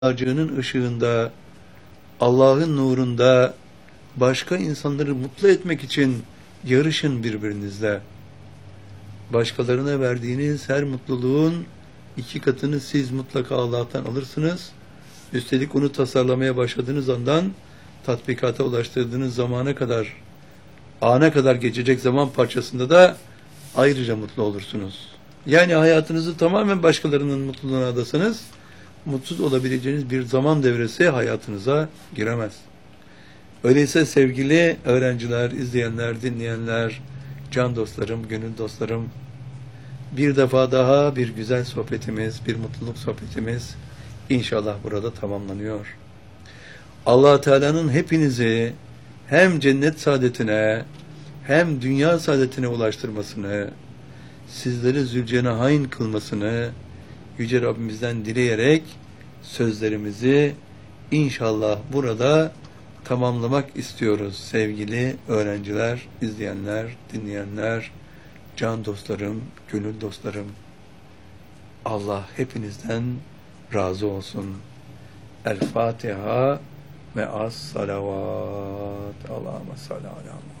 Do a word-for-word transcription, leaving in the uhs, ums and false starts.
ağacının ışığında, Allah'ın nurunda başka insanları mutlu etmek için yarışın birbirinizle. Başkalarına verdiğiniz her mutluluğun iki katını siz mutlaka Allah'tan alırsınız. Üstelik onu tasarlamaya başladığınız andan tatbikata ulaştırdığınız zamana kadar, ana kadar geçecek zaman parçasında da ayrıca mutlu olursunuz. Yani hayatınızı tamamen başkalarının mutluluğuna adasanız, mutsuz olabileceğiniz bir zaman devresi hayatınıza giremez. Öyleyse sevgili öğrenciler, izleyenler, dinleyenler, can dostlarım, gönül dostlarım, bir defa daha bir güzel sohbetimiz, bir mutluluk sohbetimiz inşallah burada tamamlanıyor. Allah Teala'nın hepinizi hem cennet saadetine hem dünya saadetine ulaştırmasını, sizleri zülcenahayn kılmasını Yüce Rabbimizden dileyerek sözlerimizi inşallah burada tamamlamak istiyoruz sevgili öğrenciler, izleyenler, dinleyenler, can dostlarım, gönül dostlarım. Allah hepinizden razı olsun. El Fatiha ve as salavat. Allahümme salli ala Muhammed.